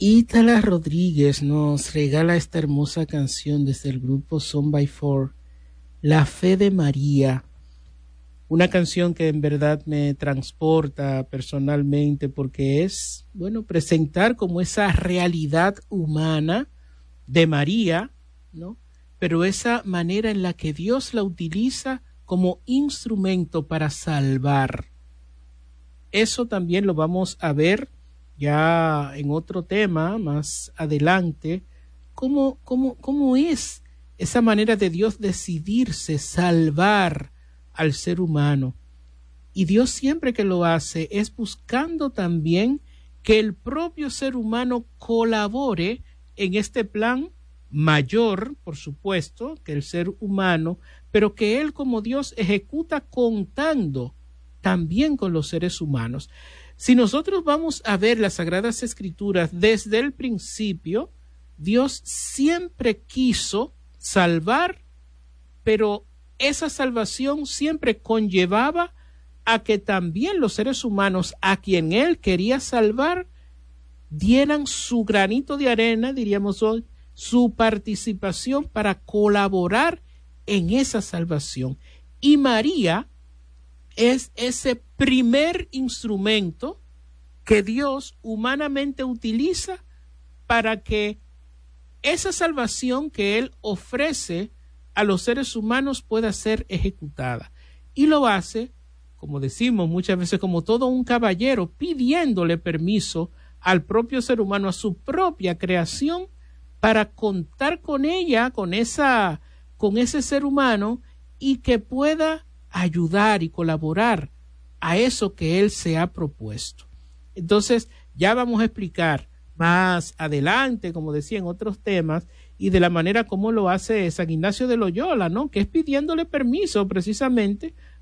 Ítala Rodríguez nos regala esta hermosa canción desde el grupo Son by Four, La Fe de María, una canción que en verdad me transporta personalmente porque es, bueno, presentar como esa realidad humana de María, ¿no? Pero esa manera en la que Dios la utiliza como instrumento para salvar. Eso también lo vamos a ver ya en otro tema más adelante, cómo es esa manera de Dios decidirse salvar al ser humano. Y Dios siempre que lo hace es buscando también que el propio ser humano colabore en este plan mayor, por supuesto, que el ser humano, pero que Él como Dios ejecuta contando también con los seres humanos. Si nosotros vamos a ver las Sagradas Escrituras desde el principio, Dios siempre quiso salvar, pero esa salvación siempre conllevaba a que también los seres humanos a quien Él quería salvar dieran su granito de arena, diríamos hoy, su participación para colaborar en esa salvación. Y María es ese primer instrumento que Dios humanamente utiliza para que esa salvación que Él ofrece a los seres humanos pueda ser ejecutada. Y lo hace, como decimos muchas veces, como todo un caballero, pidiéndole permiso al propio ser humano, a su propia creación, para contar con ella, con ese ser humano, y que pueda ayudar y colaborar a eso que Él se ha propuesto. Entonces, ya vamos a explicar más adelante, como decía en otros temas, y de la manera como lo hace San Ignacio de Loyola, ¿no? Que es pidiéndole permiso precisamente